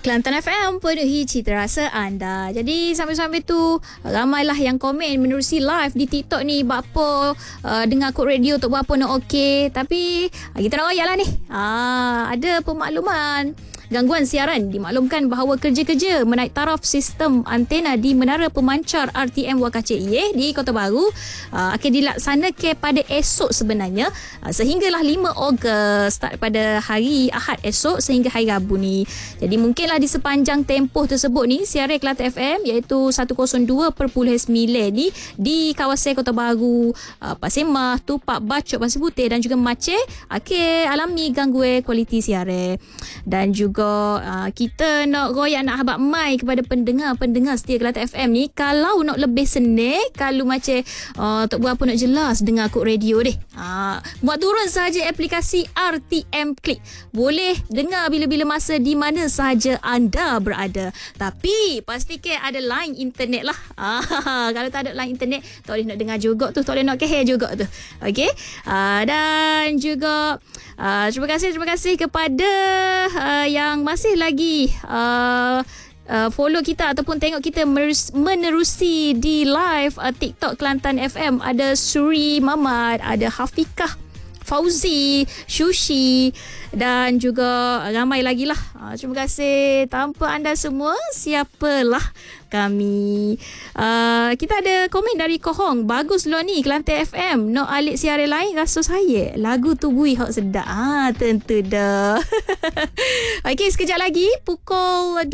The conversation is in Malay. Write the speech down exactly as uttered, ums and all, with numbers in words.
Kelantan F M penuhi cita rasa anda. Jadi sambil-sambil tu ramailah yang komen menerusi live di TikTok ni. Buat apa uh, dengar Kod Radio untuk buat apa nak okey. Tapi uh, kita nak royak lah ni. Ah, ada pemakluman. Gangguan siaran dimaklumkan bahawa kerja-kerja menaik taraf sistem antena di Menara Pemancar R T M Wak Kacik Y di Kota Baru uh, akan dilaksanakan pada esok sebenarnya uh, sehinggalah lima Ogos, start pada hari Ahad esok sehingga hari Rabu ni. Jadi mungkinlah di sepanjang tempoh tersebut ni siaran Kelantan F M iaitu seratus dua perpuluhan sembilan ni di kawasan Kota Baru, uh, Pasir Mas, Tupak, Bacok, Pasir Putih dan juga Maceh akan alami gangguan kualiti siaran. Dan juga Uh, kita nak royak nak habak mai kepada pendengar-pendengar setia Kelantan F M ni, kalau nak lebih senang, kalau macam uh, tak buat apa nak jelas dengar Kod Radio deh. Uh, buat turun sahaja aplikasi R T M Click. Boleh dengar bila-bila masa di mana sahaja anda berada. Tapi pastikan ada line internet lah. Uh, kalau tak ada line internet, tak boleh nak dengar juga tu, tak boleh nak kehel juga tu. Okey. Uh, dan juga uh, terima kasih terima kasih kepada uh, yang yang masih lagi uh, uh, follow kita ataupun tengok kita menerusi di live uh, TikTok Kelantan F M. Ada Suri Mamad, ada Hafikah, Fauzi, Sushi dan juga ramai lagi lah. Uh, terima kasih. Tanpa anda semua, siapalah kami. Uh, kita ada komen dari Kohong. Bagus loh ni Kelantan F M. Nak alik siaran lain rasa saya. Lagu tu bui hak sedap. Ah, tentu dah. Okey, sekejap lagi pukul